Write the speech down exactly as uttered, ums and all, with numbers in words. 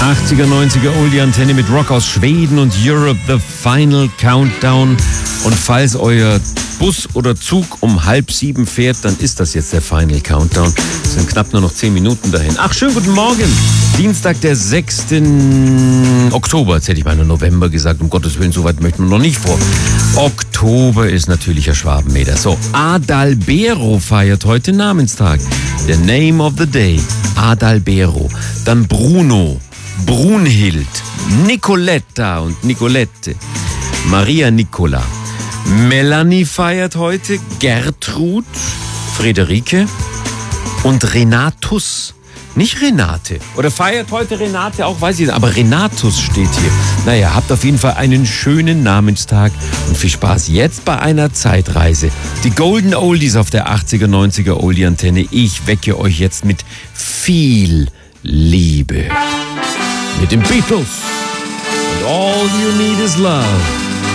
achtziger, neunziger Oldie-Antenne mit Rock aus Schweden und Europe, The Final Countdown. Und falls euer Bus oder Zug um halb sieben fährt, dann ist das jetzt der Final Countdown. Es sind knapp nur noch zehn Minuten dahin. Ach, schönen guten Morgen. Dienstag, der sechsten Oktober. Jetzt hätte ich mal nur November gesagt. Um Gottes Willen, so weit möchten wir noch nicht vor. Oktober ist natürlicher Schwabenmeter. So, Adalbero feiert heute Namenstag. The Name of the Day. Adalbero. Dann Bruno, Brunhild, Nicoletta und Nicolette, Maria Nicola. Melanie feiert heute, Gertrud, Friederike und Renatus. Nicht Renate. Oder feiert heute Renate auch, weiß ich nicht, aber Renatus steht hier. Naja, habt auf jeden Fall einen schönen Namenstag und viel Spaß jetzt bei einer Zeitreise. Die Golden Oldies auf der achtziger, neunziger Oldie-Antenne. Ich wecke euch jetzt mit viel Liebe. Mit den Beatles. And all you need is love.